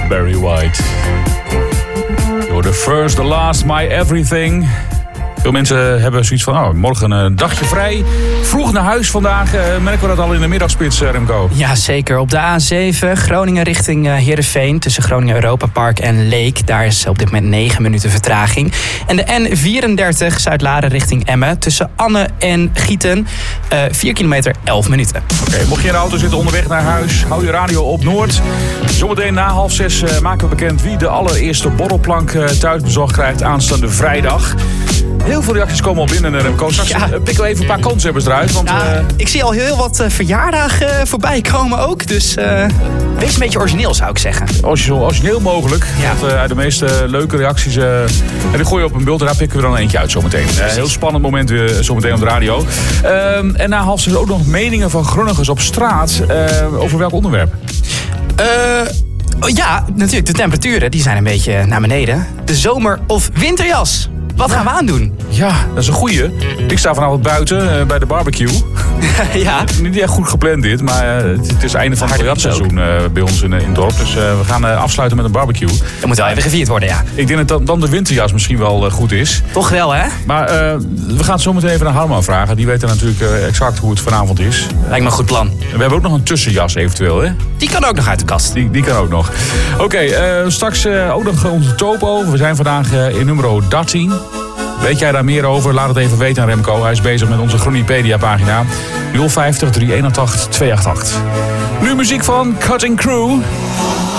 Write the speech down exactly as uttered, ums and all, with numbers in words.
Barry White. You're the first, the last, my everything. Veel mensen hebben zoiets van, oh, morgen een dagje vrij. Vroeg naar huis vandaag. Uh, merken we dat al in de middagspits, uh, Remco? Ja, zeker. Op de A zeven, Groningen richting uh, Heerenveen. Tussen Groningen Europa Park en Leek. Daar is op dit moment negen minuten vertraging. En de N vierendertig, Zuid-Laren richting Emmen. Tussen Anne en Gieten. Uh, vier kilometer, elf minuten. Oké, okay, mocht je in de auto zitten onderweg naar huis, hou je radio op Noord. Zometeen na half zes uh, maken we bekend wie de allereerste borrelplank uh, thuis bezorgd krijgt aanstaande vrijdag. Heel veel reacties komen al binnen, Remco. Straks ja. pikken we even een paar kanshebbers eruit. Want, ja, uh... ik zie al heel wat uh, verjaardagen uh, voorbij komen ook. Dus uh, wees een beetje origineel, zou ik zeggen. Origineel, origineel mogelijk. Ja. Want, uh, uit de meeste leuke reacties... Uh, en die gooi je op een beeld. Daar pikken we dan eentje uit zometeen. Uh, heel spannend moment weer zometeen op de radio. Uh, en na half zes ook nog meningen van Groningers op straat. Uh, over welk onderwerp? Uh... Oh, ja, natuurlijk. De temperaturen die zijn een beetje naar beneden. De zomer- of winterjas. Wat gaan we aandoen? Ja, dat is een goeie. Ik sta vanavond buiten uh, bij de barbecue. Ja. Niet echt goed gepland dit, maar uh, het is het einde van het jatseizoen uh, bij ons in, in het dorp. Dus uh, we gaan uh, afsluiten met een barbecue. Dat moet wel even gevierd worden, ja. Ik denk dat dan de winterjas misschien wel uh, goed is. Toch wel, hè? Maar uh, we gaan het zo meteen even naar Harman vragen. Die weet natuurlijk uh, exact hoe het vanavond is. Lijkt me een goed plan. En we hebben ook nog een tussenjas eventueel, hè? Die kan ook nog uit de kast. Die, die kan ook nog. Oké, okay, uh, straks uh, ook nog onze topo. We zijn vandaag uh, in nummer dertien. Weet jij daar meer over? Laat het even weten aan Remco. Hij is bezig met onze Groenipedia-pagina. nul vijftig, drie eenentachtig, tweehonderdachtenachtig. Nu muziek van Cutting Crew.